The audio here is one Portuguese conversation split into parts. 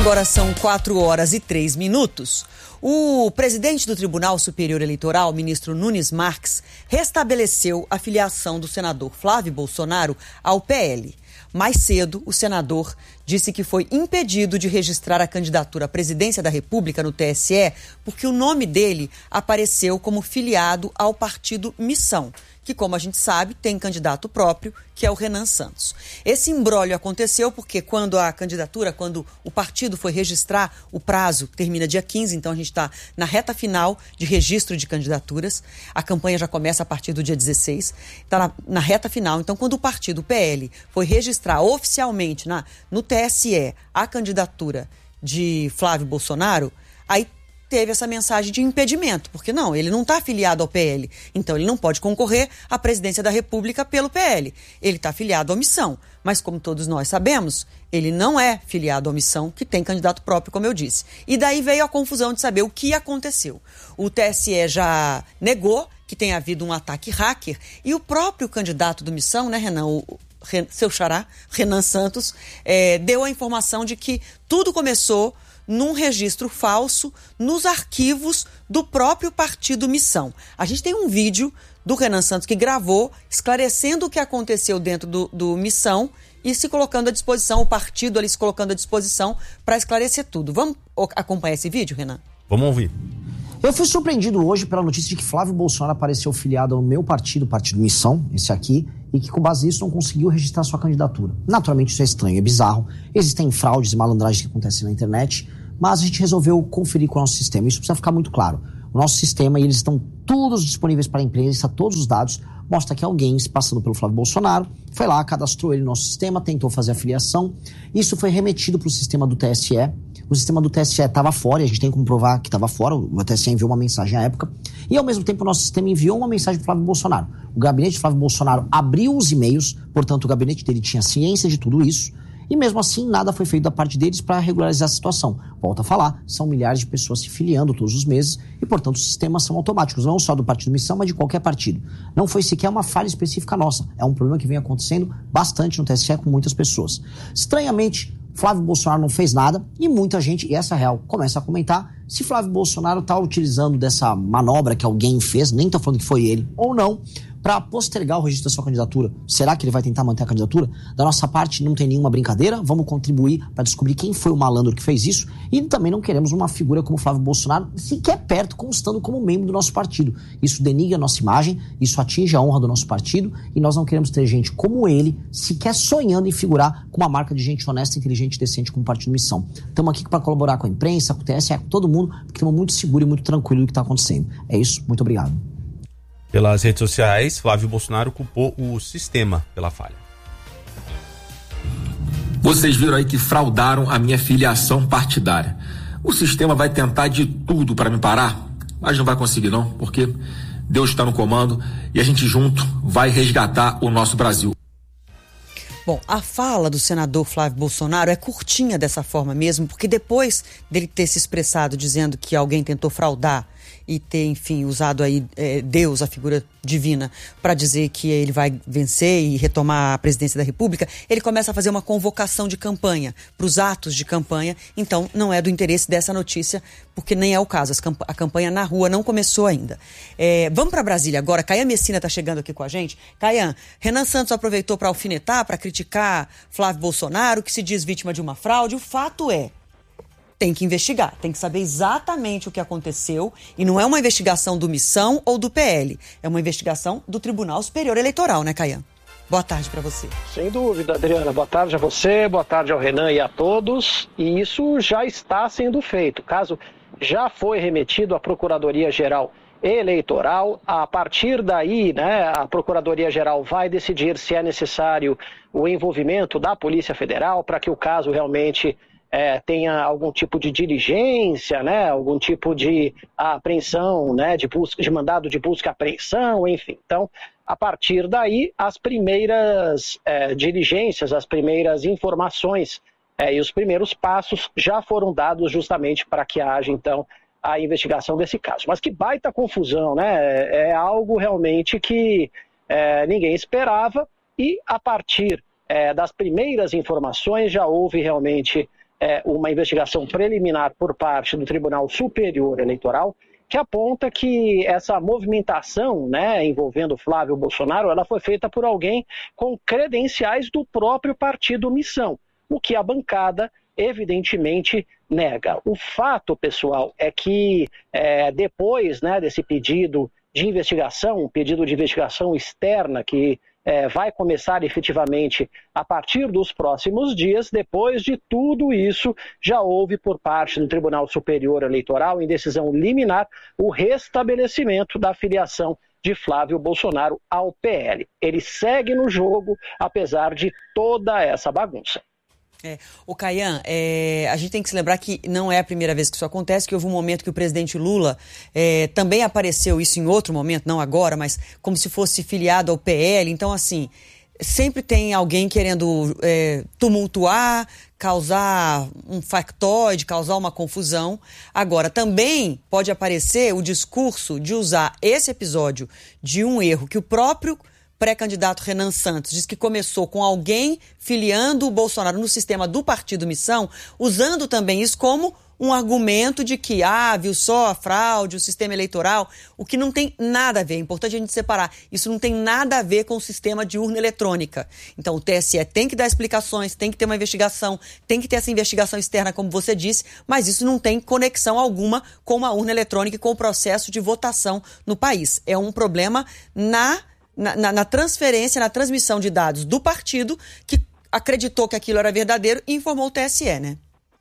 Agora são 4h03. O presidente do Tribunal Superior Eleitoral, ministro Nunes Marques, restabeleceu a filiação do senador Flávio Bolsonaro ao PL. Mais cedo, o senador disse que foi impedido de registrar a candidatura à presidência da República no TSE porque o nome dele apareceu como filiado ao partido Missão, que, como a gente sabe, tem candidato próprio, que é o Renan Santos. Esse imbróglio aconteceu porque quando o partido foi registrar, o prazo termina dia 15, então a gente está na reta final de registro de candidaturas. A campanha já começa a partir do dia 16, está na reta final. Então, quando o partido, o PL, foi registrar oficialmente no TSE a candidatura de Flávio Bolsonaro, aí teve essa mensagem de impedimento, porque ele não está afiliado ao PL, então ele não pode concorrer à presidência da República pelo PL. Ele está afiliado à Missão, mas como todos nós sabemos, ele não é filiado à Missão, que tem candidato próprio, como eu disse. E daí veio a confusão de saber o que aconteceu. O TSE já negou que tenha havido um ataque hacker e o próprio candidato do Missão, né, Renan, seu xará, Renan Santos, deu a informação de que tudo começou num registro falso nos arquivos do próprio partido Missão. A gente tem um vídeo do Renan Santos que gravou esclarecendo o que aconteceu dentro do Missão e se colocando à disposição, o partido ali se colocando à disposição para esclarecer tudo. Vamos acompanhar esse vídeo, Renan? Vamos ouvir. Eu fui surpreendido hoje pela notícia de que Flávio Bolsonaro apareceu filiado ao meu partido, o Partido Missão, esse aqui, e que com base nisso não conseguiu registrar sua candidatura. Naturalmente isso é estranho, é bizarro. Existem fraudes e malandragens que acontecem na internet, mas a gente resolveu conferir com o nosso sistema. Isso precisa ficar muito claro. O nosso sistema, e eles estão todos disponíveis para a imprensa, todos os dados, mostra que alguém, se passando pelo Flávio Bolsonaro, foi lá, cadastrou ele no nosso sistema, tentou fazer a filiação. Isso foi remetido para o sistema do TSE. O sistema do TSE estava fora, e a gente tem como provar que estava fora. O TSE enviou uma mensagem à época. E, ao mesmo tempo, o nosso sistema enviou uma mensagem para o Flávio Bolsonaro. O gabinete de Flávio Bolsonaro abriu os e-mails, portanto, o gabinete dele tinha ciência de tudo isso. E mesmo assim, nada foi feito da parte deles para regularizar a situação. Volto a falar, são milhares de pessoas se filiando todos os meses e, portanto, os sistemas são automáticos, não só do Partido Missão, mas de qualquer partido. Não foi sequer uma falha específica nossa. É um problema que vem acontecendo bastante no TSE com muitas pessoas. Estranhamente, Flávio Bolsonaro não fez nada e muita gente, e essa é real, começa a comentar se Flávio Bolsonaro está utilizando dessa manobra que alguém fez, nem estou falando que foi ele, ou não, para postergar o registro da sua candidatura. Será que ele vai tentar manter a candidatura? Da nossa parte, não tem nenhuma brincadeira. Vamos contribuir para descobrir quem foi o malandro que fez isso. E também não queremos uma figura como Flávio Bolsonaro sequer perto, constando como membro do nosso partido. Isso denigra a nossa imagem, isso atinge a honra do nosso partido e nós não queremos ter gente como ele sequer sonhando em figurar com uma marca de gente honesta, inteligente e decente como Partido Missão. Estamos aqui para colaborar com a imprensa, com o TSE, com todo mundo, porque estamos muito seguros e muito tranquilos do que está acontecendo. É isso, muito obrigado. Pelas redes sociais, Flávio Bolsonaro culpou o sistema pela falha. Vocês viram aí que fraudaram a minha filiação partidária. O sistema vai tentar de tudo para me parar, mas não vai conseguir não, porque Deus está no comando e a gente junto vai resgatar o nosso Brasil. Bom, a fala do senador Flávio Bolsonaro é curtinha dessa forma mesmo, porque depois dele ter se expressado dizendo que alguém tentou fraudar e ter, enfim, usado aí Deus, a figura divina, para dizer que ele vai vencer e retomar a presidência da República, ele começa a fazer uma convocação de campanha, para os atos de campanha. Então, não é do interesse dessa notícia, porque nem é o caso. A campanha na rua não começou ainda. Vamos para Brasília agora. Caian Messina está chegando aqui com a gente. Caian, Renan Santos aproveitou para alfinetar, para criticar Flávio Bolsonaro, que se diz vítima de uma fraude. O fato é, tem que investigar, tem que saber exatamente o que aconteceu e não é uma investigação do Missão ou do PL, é uma investigação do Tribunal Superior Eleitoral, né, Caian? Boa tarde para você. Sem dúvida, Adriana. Boa tarde a você, boa tarde ao Renan e a todos. E isso já está sendo feito. O caso já foi remetido à Procuradoria-Geral Eleitoral. A partir daí, a Procuradoria-Geral vai decidir se é necessário o envolvimento da Polícia Federal para que o caso realmente tenha algum tipo de diligência, algum tipo de apreensão, de busca, de mandado de busca e apreensão, enfim. Então, a partir daí, as primeiras diligências, as primeiras informações e os primeiros passos já foram dados justamente para que haja, então, a investigação desse caso. Mas que baita confusão, É algo realmente que ninguém esperava e, a partir das primeiras informações, já houve realmente uma investigação preliminar por parte do Tribunal Superior Eleitoral, que aponta que essa movimentação, né, envolvendo Flávio Bolsonaro, ela foi feita por alguém com credenciais do próprio partido Missão, o que a bancada evidentemente nega. O fato, pessoal, é que depois, né, desse pedido de investigação, um pedido de investigação externa que vai começar efetivamente a partir dos próximos dias, depois de tudo isso, já houve por parte do Tribunal Superior Eleitoral, em decisão liminar, o restabelecimento da filiação de Flávio Bolsonaro ao PL. Ele segue no jogo, apesar de toda essa bagunça. O Caian, a gente tem que se lembrar que não é a primeira vez que isso acontece, que houve um momento que o presidente Lula também apareceu, isso em outro momento, não agora, mas como se fosse filiado ao PL. Então, assim, sempre tem alguém querendo tumultuar, causar um factoide, causar uma confusão. Agora, também pode aparecer o discurso de usar esse episódio de um erro que o próprio pré-candidato Renan Santos diz que começou com alguém filiando o Bolsonaro no sistema do Partido Missão, usando também isso como um argumento de que, viu só a fraude, o sistema eleitoral, o que não tem nada a ver. É importante a gente separar. Isso não tem nada a ver com o sistema de urna eletrônica. Então, o TSE tem que dar explicações, tem que ter uma investigação, tem que ter essa investigação externa, como você disse, mas isso não tem conexão alguma com a urna eletrônica e com o processo de votação no país. É um problema na transferência, na transmissão de dados do partido, que acreditou que aquilo era verdadeiro e informou o TSE, né?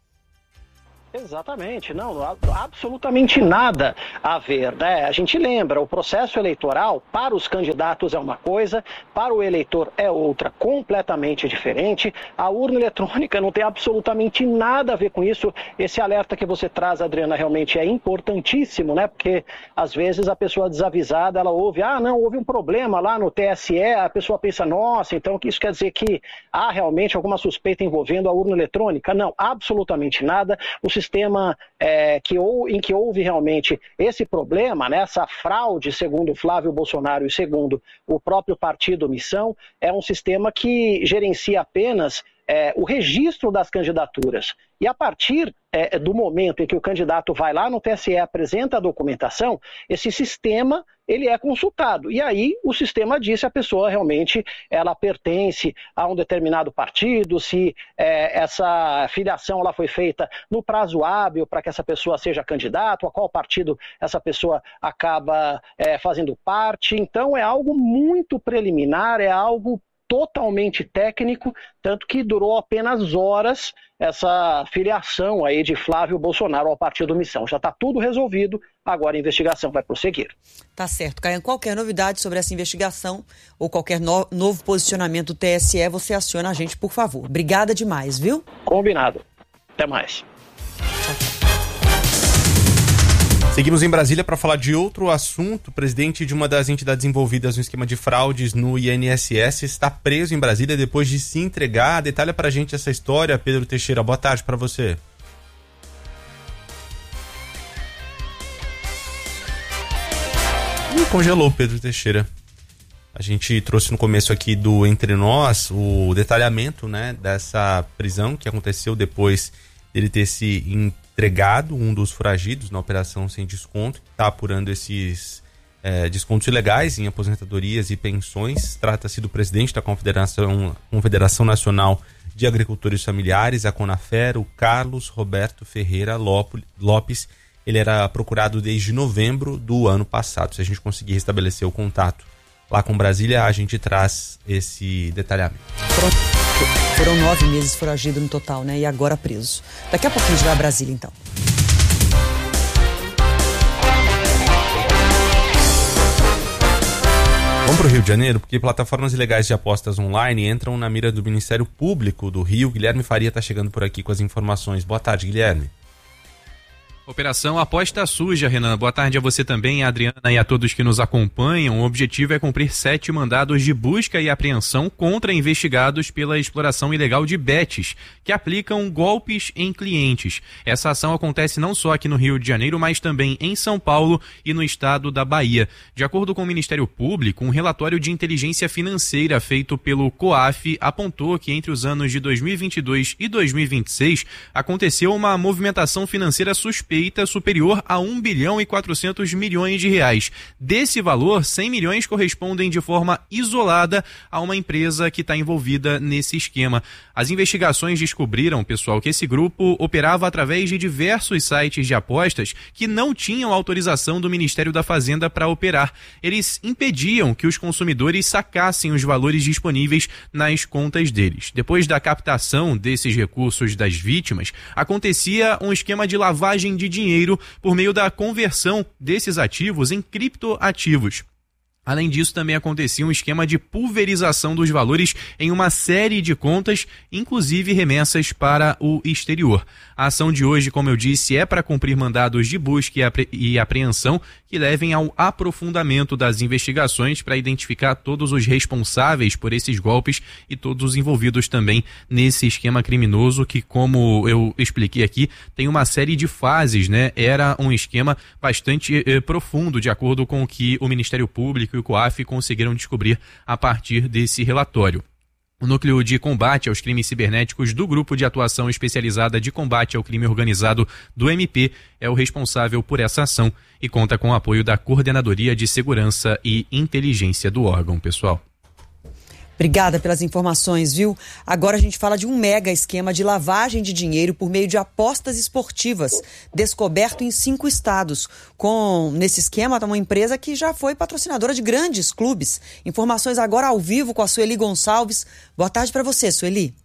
Exatamente, não, absolutamente nada a ver, né? A gente lembra, o processo eleitoral para os candidatos é uma coisa, para o eleitor é outra, completamente diferente. A urna eletrônica não tem absolutamente nada a ver com isso. Esse alerta que você traz, Adriana, realmente é importantíssimo, né? Porque às vezes a pessoa desavisada, ela ouve, não, houve um problema lá no TSE, a pessoa pensa, nossa, então isso quer dizer que há realmente alguma suspeita envolvendo a urna eletrônica? Não, absolutamente nada. O sistema em que houve realmente esse problema, né, essa fraude, segundo Flávio Bolsonaro e segundo o próprio partido Missão, é um sistema que gerencia apenas o registro das candidaturas. E a partir do momento em que o candidato vai lá no TSE, apresenta a documentação, esse sistema ele é consultado. E aí o sistema diz se a pessoa realmente ela pertence a um determinado partido, se essa filiação ela foi feita no prazo hábil para que essa pessoa seja candidato, a qual partido essa pessoa acaba fazendo parte. Então é algo muito preliminar, é algo totalmente técnico, tanto que durou apenas horas essa filiação aí de Flávio Bolsonaro ao Partido Missão. Já está tudo resolvido, agora a investigação vai prosseguir. Tá certo. Caian, qualquer novidade sobre essa investigação ou qualquer novo posicionamento do TSE, você aciona a gente, por favor. Obrigada demais, viu? Combinado. Até mais. Seguimos em Brasília para falar de outro assunto. O presidente de uma das entidades envolvidas no esquema de fraudes no INSS está preso em Brasília depois de se entregar. Detalha para a gente essa história, Pedro Teixeira. Boa tarde para você. Congelou, Pedro Teixeira. A gente trouxe no começo aqui do Entre Nós o detalhamento, né, dessa prisão que aconteceu depois dele ter se entregado, um dos foragidos na operação sem desconto, está apurando esses descontos ilegais em aposentadorias e pensões. Trata-se do presidente da Confederação Nacional de Agricultores Familiares, a CONAFER, o Carlos Roberto Ferreira Lopes. Ele era procurado desde novembro do ano passado. Se a gente conseguir restabelecer o contato lá com Brasília, a gente traz esse detalhamento. Foram 9 meses foragido no total, né? E agora preso. Daqui a pouquinho a gente vai a Brasília, então. Vamos para o Rio de Janeiro, porque plataformas ilegais de apostas online entram na mira do Ministério Público do Rio. Guilherme Faria está chegando por aqui com as informações. Boa tarde, Guilherme. Operação Aposta Suja, Renan. Boa tarde a você também, a Adriana e a todos que nos acompanham. O objetivo é cumprir 7 mandados de busca e apreensão contra investigados pela exploração ilegal de bets, que aplicam golpes em clientes. Essa ação acontece não só aqui no Rio de Janeiro, mas também em São Paulo e no estado da Bahia. De acordo com o Ministério Público, um relatório de inteligência financeira feito pelo COAF apontou que entre os anos de 2022 e 2026 aconteceu uma movimentação financeira suspeita superior a 1 bilhão e 400 milhões de reais. Desse valor, 100 milhões correspondem de forma isolada a uma empresa que está envolvida nesse esquema. As investigações descobriram, pessoal, que esse grupo operava através de diversos sites de apostas que não tinham autorização do Ministério da Fazenda para operar. Eles impediam que os consumidores sacassem os valores disponíveis nas contas deles. Depois da captação desses recursos das vítimas, acontecia um esquema de lavagem de dinheiro por meio da conversão desses ativos em criptoativos. Além disso, também acontecia um esquema de pulverização dos valores em uma série de contas, inclusive remessas para o exterior. A ação de hoje, como eu disse, é para cumprir mandados de busca e apreensão que levem ao aprofundamento das investigações para identificar todos os responsáveis por esses golpes e todos os envolvidos também nesse esquema criminoso que, como eu expliquei aqui, tem uma série de fases, né? Era um esquema bastante profundo, de acordo com o que o Ministério Público e o COAF conseguiram descobrir a partir desse relatório. O Núcleo de Combate aos Crimes Cibernéticos do Grupo de Atuação Especializada de Combate ao Crime Organizado do MP é o responsável por essa ação e conta com o apoio da Coordenadoria de Segurança e Inteligência do órgão, pessoal. Obrigada pelas informações, viu? Agora a gente fala de um mega esquema de lavagem de dinheiro por meio de apostas esportivas, descoberto em 5 estados. Nesse esquema está uma empresa que já foi patrocinadora de grandes clubes. Informações agora ao vivo com a Sueli Gonçalves. Boa tarde para você, Sueli.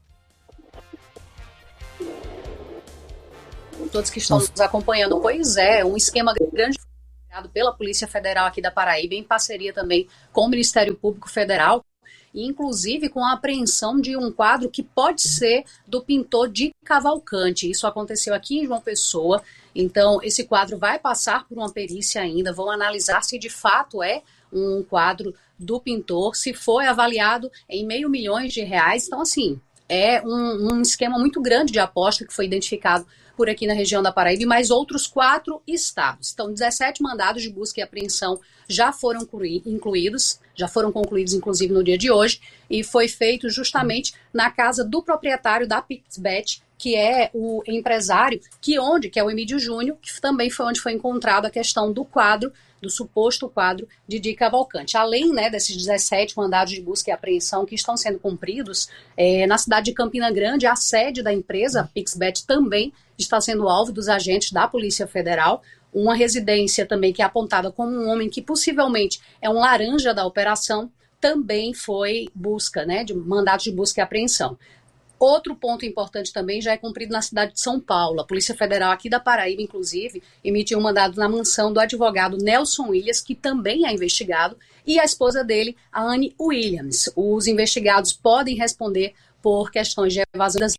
Todos que estão nos acompanhando. Pois é, um esquema grande criado pela Polícia Federal aqui da Paraíba, em parceria também com o Ministério Público Federal, inclusive com a apreensão de um quadro que pode ser do pintor Di Cavalcante. Isso aconteceu aqui em João Pessoa, então esse quadro vai passar por uma perícia ainda, vão analisar se de fato é um quadro do pintor, se foi avaliado em R$500 mil. Então, assim, é um esquema muito grande de aposta que foi identificado por aqui na região da Paraíba e mais outros 4 estados. Então, 17 mandados de busca e apreensão já foram concluídos, inclusive no dia de hoje, e foi feito justamente na casa do proprietário da PixBet, que é o empresário, que é o Emílio Júnior, que também foi onde foi encontrado a questão do quadro, do suposto quadro de Di Cavalcante. Além, né, desses 17 mandados de busca e apreensão que estão sendo cumpridos, na cidade de Campina Grande, a sede da empresa, a PixBet, também está sendo alvo dos agentes da Polícia Federal. Uma residência também que é apontada como um homem que possivelmente é um laranja da operação, também foi busca, né, de mandados de busca e apreensão. Outro ponto importante também já é cumprido na cidade de São Paulo. A Polícia Federal aqui da Paraíba, inclusive, emitiu um mandado na mansão do advogado Nelson Williams, que também é investigado, e a esposa dele, a Anne Williams. Os investigados podem responder por questões de evasão das...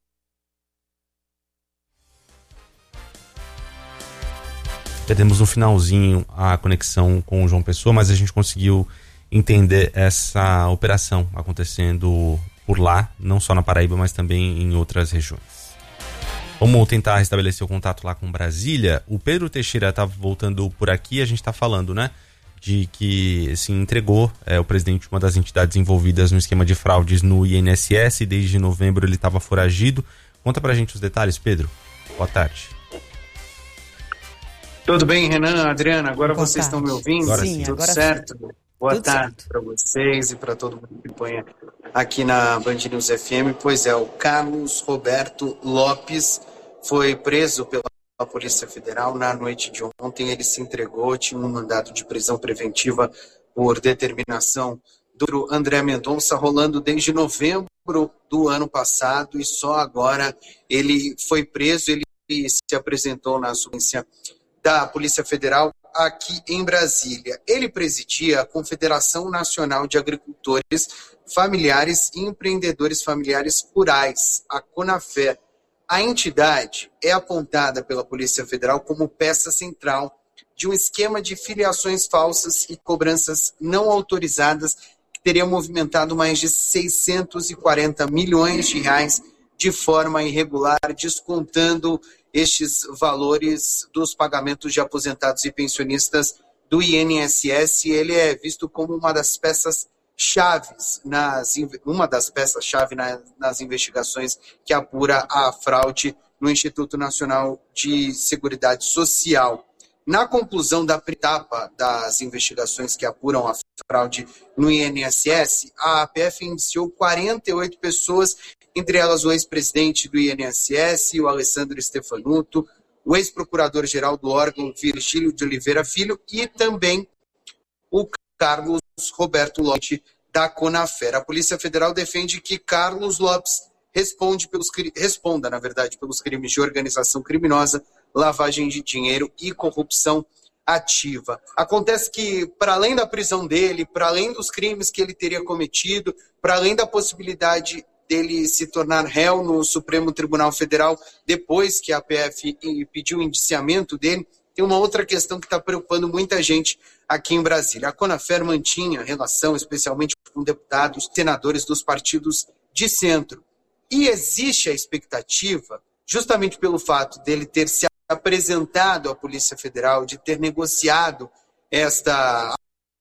Perdemos no finalzinho a conexão com o João Pessoa, mas a gente conseguiu entender essa operação acontecendo por lá, não só na Paraíba, mas também em outras regiões. Vamos tentar restabelecer o contato lá com Brasília. O Pedro Teixeira está voltando por aqui, a gente está falando, né, de que se entregou o presidente de uma das entidades envolvidas no esquema de fraudes no INSS, desde novembro ele estava foragido. Conta pra gente os detalhes, Pedro. Boa tarde. Tudo bem, Renan, Adriana? Agora Boa vocês tarde. estão me ouvindo? Sim, tudo agora certo? sim. Boa Tudo tarde para vocês e para todo mundo que acompanha aqui na Band News FM. Pois é, o Carlos Roberto Lopes foi preso pela Polícia Federal na noite de ontem. Ele se entregou, tinha um mandado de prisão preventiva por determinação do André Mendonça rolando desde novembro do ano passado e só agora ele foi preso. Ele se apresentou na substância da Polícia Federal aqui em Brasília. Ele presidia a Confederação Nacional de Agricultores Familiares e Empreendedores Familiares Rurais, a CONAFER. A entidade é apontada pela Polícia Federal como peça central de um esquema de filiações falsas e cobranças não autorizadas que teria movimentado mais de 640 milhões de reais de forma irregular, descontando estes valores dos pagamentos de aposentados e pensionistas do INSS. Ele é visto como uma das peças-chave nas investigações que apura a fraude no Instituto Nacional de Seguridade Social. Na conclusão da etapa das investigações que apuram a fraude no INSS, a APF indiciou 48 pessoas, entre elas o ex-presidente do INSS, o Alessandro Stefanuto, o ex-procurador-geral do órgão, Virgílio de Oliveira Filho, e também o Carlos Roberto Lopes, da Conafer. A Polícia Federal defende que Carlos Lopes responda, pelos crimes de organização criminosa, lavagem de dinheiro e corrupção ativa. Acontece que, para além da prisão dele, para além dos crimes que ele teria cometido, para além da possibilidade dele se tornar réu no Supremo Tribunal Federal, depois que a APF pediu o indiciamento dele, tem uma outra questão que está preocupando muita gente aqui em Brasília. A Conafer mantinha relação, especialmente com deputados, senadores dos partidos de centro. E existe a expectativa, justamente pelo fato dele ter se apresentado à Polícia Federal, de ter negociado esta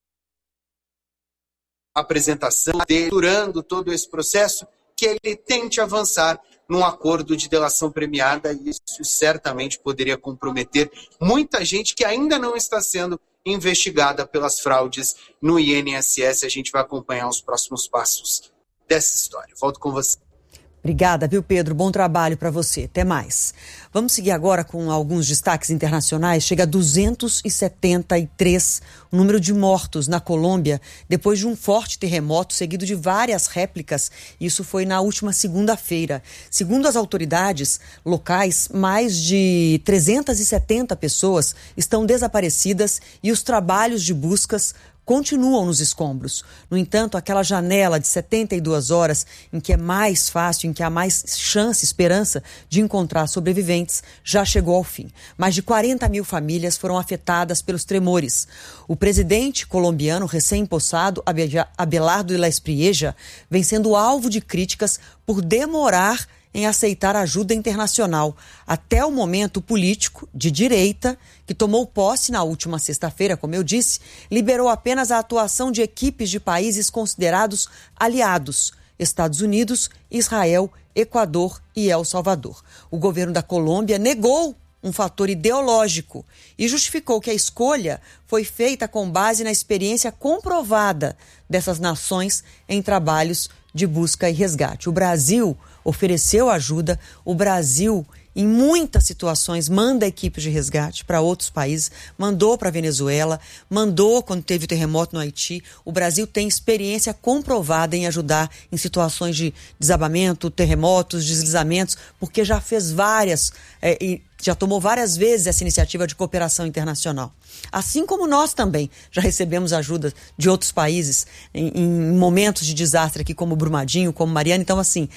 apresentação dele durante todo esse processo, que ele tente avançar num acordo de delação premiada, e isso certamente poderia comprometer muita gente que ainda não está sendo investigada pelas fraudes no INSS. A gente vai acompanhar os próximos passos dessa história. Volto com você. Obrigada, viu, Pedro? Bom trabalho para você. Até mais. Vamos seguir agora com alguns destaques internacionais. Chega a 273 o número de mortos na Colômbia depois de um forte terremoto seguido de várias réplicas. Isso foi na última segunda-feira. Segundo as autoridades locais, mais de 370 pessoas estão desaparecidas e os trabalhos de buscas continuam nos escombros. No entanto, aquela janela de 72 horas em que é mais fácil, em que há mais chance, esperança de encontrar sobreviventes, já chegou ao fim. Mais de 40 mil famílias foram afetadas pelos tremores. O presidente colombiano recém-impossado, Abelardo de la Espriella, vem sendo alvo de críticas por demorar em aceitar ajuda internacional. Até o momento, o político de direita, que tomou posse na última sexta-feira, como eu disse, liberou apenas a atuação de equipes de países considerados aliados: Estados Unidos, Israel, Equador e El Salvador. O governo da Colômbia negou um fator ideológico e justificou que a escolha foi feita com base na experiência comprovada dessas nações em trabalhos de busca e resgate. O Brasil ofereceu ajuda, o Brasil, em muitas situações, manda equipes de resgate para outros países, mandou para a Venezuela, mandou quando teve o terremoto no Haiti. O Brasil tem experiência comprovada em ajudar em situações de desabamento, terremotos, deslizamentos, porque já fez já tomou várias vezes essa iniciativa de cooperação internacional. Assim como nós também já recebemos ajuda de outros países em momentos de desastre aqui, como Brumadinho, como Mariana. Então, assim,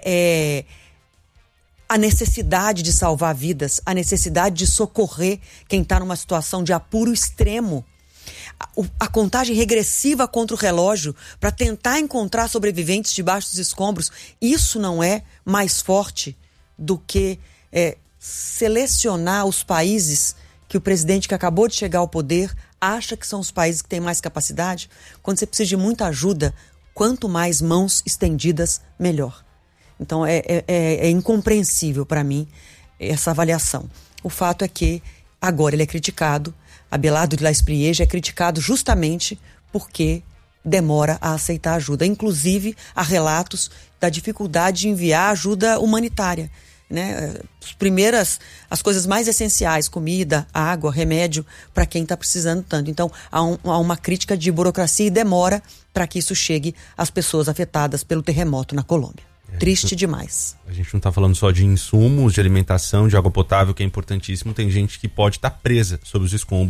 a necessidade de salvar vidas, a necessidade de socorrer quem está numa situação de apuro extremo, a contagem regressiva contra o relógio para tentar encontrar sobreviventes debaixo dos escombros, isso não é mais forte do que selecionar os países que o presidente que acabou de chegar ao poder acha que são os países que têm mais capacidade? Quando você precisa de muita ajuda, quanto mais mãos estendidas, melhor. Então é incompreensível para mim essa avaliação. O fato é que agora ele é criticado, Abelardo de la Espriella é criticado justamente porque demora a aceitar ajuda. Inclusive, há relatos da dificuldade de enviar ajuda humanitária, né? As coisas mais essenciais, comida, água, remédio, para quem está precisando tanto. Então, há uma crítica de burocracia e demora para que isso chegue às pessoas afetadas pelo terremoto na Colômbia. Triste demais. A gente não está falando só de insumos, de alimentação, de água potável, que é importantíssimo. Tem gente que pode estar presa sob os escombros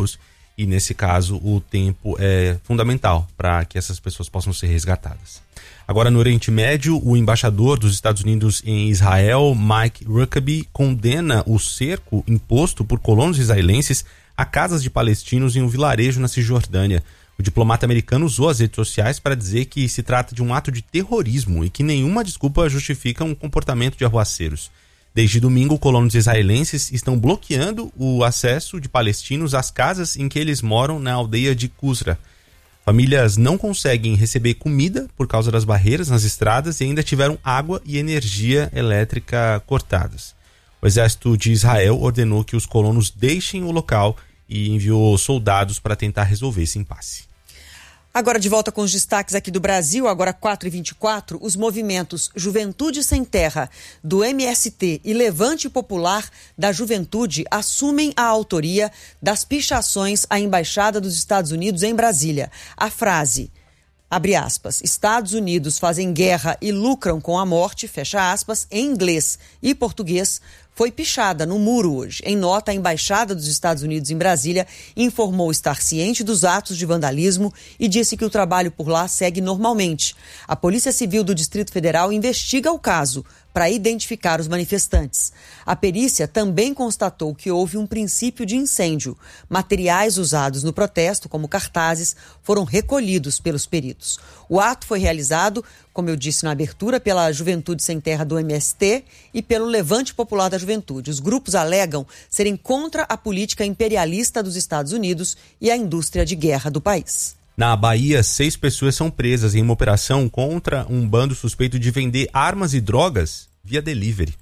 e nesse caso o tempo é fundamental para que essas pessoas possam ser resgatadas. Agora, no Oriente Médio, o embaixador dos Estados Unidos em Israel, Mike Huckabee, condena o cerco imposto por colonos israelenses a casas de palestinos em um vilarejo na Cisjordânia. O diplomata americano usou as redes sociais para dizer que se trata de um ato de terrorismo e que nenhuma desculpa justifica um comportamento de arruaceiros. Desde domingo, colonos israelenses estão bloqueando o acesso de palestinos às casas em que eles moram na aldeia de Qusra. Famílias não conseguem receber comida por causa das barreiras nas estradas e ainda tiveram água e energia elétrica cortadas. O exército de Israel ordenou que os colonos deixem o local e enviou soldados para tentar resolver esse impasse. Agora de volta com os destaques aqui do Brasil, agora 4h24, os movimentos Juventude Sem Terra, do MST e Levante Popular da Juventude assumem a autoria das pichações à Embaixada dos Estados Unidos em Brasília. A frase, abre aspas, Estados Unidos fazem guerra e lucram com a morte, fecha aspas, em inglês e português, foi pichada no muro hoje. Em nota, a Embaixada dos Estados Unidos em Brasília informou estar ciente dos atos de vandalismo e disse que o trabalho por lá segue normalmente. A Polícia Civil do Distrito Federal investiga o caso para identificar os manifestantes. A perícia também constatou que houve um princípio de incêndio. Materiais usados no protesto, como cartazes, foram recolhidos pelos peritos. O ato foi realizado, como eu disse na abertura, pela Juventude Sem Terra do MST e pelo Levante Popular da Juventude. Os grupos alegam serem contra a política imperialista dos Estados Unidos e a indústria de guerra do país. Na Bahia, 6 pessoas são presas em uma operação contra um bando suspeito de vender armas e drogas via delivery.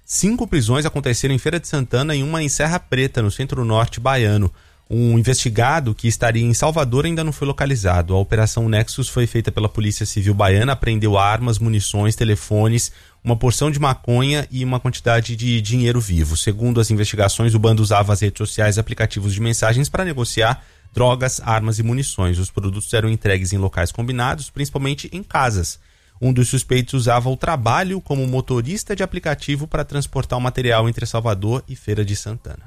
5 prisões aconteceram em Feira de Santana e uma em Serra Preta, no centro-norte baiano. Um investigado que estaria em Salvador ainda não foi localizado. A Operação Nexus foi feita pela Polícia Civil Baiana, apreendeu armas, munições, telefones, uma porção de maconha e uma quantidade de dinheiro vivo. Segundo as investigações, o bando usava as redes sociais e aplicativos de mensagens para negociar drogas, armas e munições. Os produtos eram entregues em locais combinados, principalmente em casas. Um dos suspeitos usava o trabalho como motorista de aplicativo para transportar o material entre Salvador e Feira de Santana.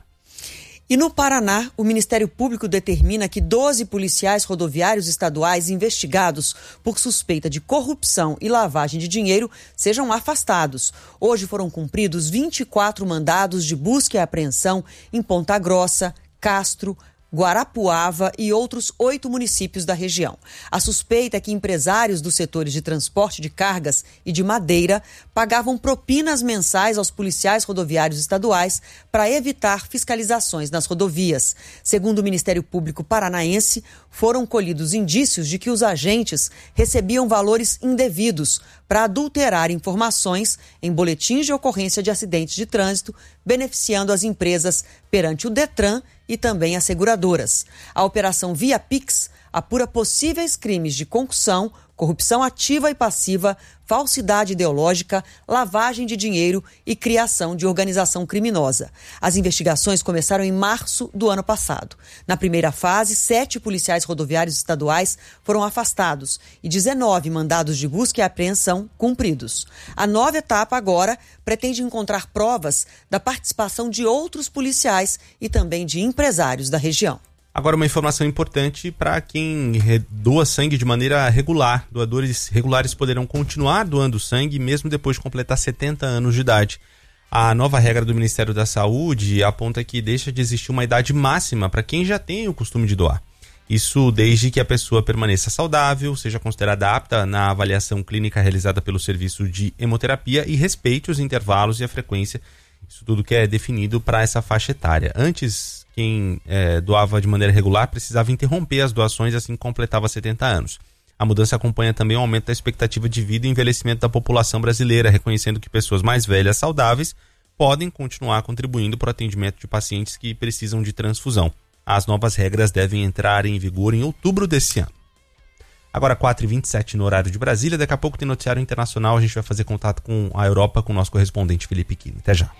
E no Paraná, o Ministério Público determina que 12 policiais rodoviários estaduais investigados por suspeita de corrupção e lavagem de dinheiro sejam afastados. Hoje foram cumpridos 24 mandados de busca e apreensão em Ponta Grossa, Castro, Guarapuava e outros 8 municípios da região. A suspeita é que empresários dos setores de transporte de cargas e de madeira pagavam propinas mensais aos policiais rodoviários estaduais para evitar fiscalizações nas rodovias. Segundo o Ministério Público Paranaense, foram colhidos indícios de que os agentes recebiam valores indevidos para adulterar informações em boletins de ocorrência de acidentes de trânsito, beneficiando as empresas perante o Detran e também as seguradoras. A operação Via Pix apura possíveis crimes de concussão, corrupção ativa e passiva, falsidade ideológica, lavagem de dinheiro e criação de organização criminosa. As investigações começaram em março do ano passado. Na primeira fase, 7 policiais rodoviários estaduais foram afastados e 19 mandados de busca e apreensão cumpridos. A nova etapa agora pretende encontrar provas da participação de outros policiais e também de empresários da região. Agora, uma informação importante para quem doa sangue de maneira regular. Doadores regulares poderão continuar doando sangue mesmo depois de completar 70 anos de idade. A nova regra do Ministério da Saúde aponta que deixa de existir uma idade máxima para quem já tem o costume de doar. Isso desde que a pessoa permaneça saudável, seja considerada apta na avaliação clínica realizada pelo serviço de hemoterapia e respeite os intervalos e a frequência. Isso tudo que é definido para essa faixa etária. Antes, quem doava de maneira regular precisava interromper as doações assim que completava 70 anos. A mudança acompanha também o aumento da expectativa de vida e envelhecimento da população brasileira, reconhecendo que pessoas mais velhas saudáveis podem continuar contribuindo para o atendimento de pacientes que precisam de transfusão. As novas regras devem entrar em vigor em outubro desse ano. Agora 4h27 no horário de Brasília. Daqui a pouco tem noticiário internacional. A gente vai fazer contato com a Europa com o nosso correspondente Felipe Kini. Até já.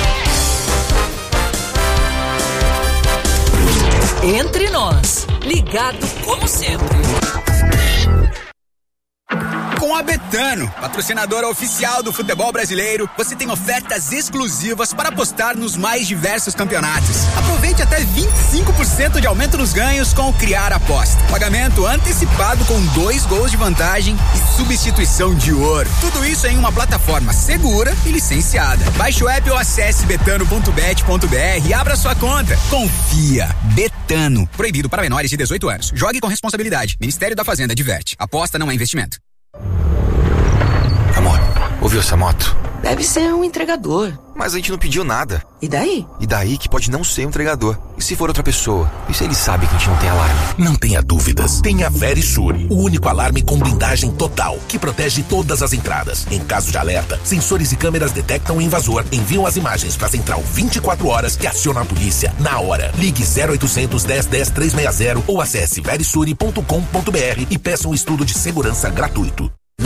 Entre nós, ligado como sempre. Com a Betano, patrocinadora oficial do futebol brasileiro, você tem ofertas exclusivas para apostar nos mais diversos campeonatos. Aproveite até 25% de aumento nos ganhos com o Criar Aposta. Pagamento antecipado com 2 gols de vantagem e substituição de ouro. Tudo isso em uma plataforma segura e licenciada. Baixe o app ou acesse betano.bet.br e abra sua conta. Confia. Betano. Proibido para menores de 18 anos. Jogue com responsabilidade. Ministério da Fazenda diverte. Aposta não é investimento. Amor, ouviu essa moto? Deve ser um entregador. Mas a gente não pediu nada. E daí? E daí que pode não ser um entregador. E se for outra pessoa? E se ele sabe que a gente não tem alarme? Não tenha dúvidas. Tem a Verisure, o único alarme com blindagem total, que protege todas as entradas. Em caso de alerta, sensores e câmeras detectam o invasor, enviam as imagens para a central 24 horas e acionam a polícia na hora. Ligue 0800 10 10 360 ou acesse verisure.com.br e peça um estudo de segurança gratuito.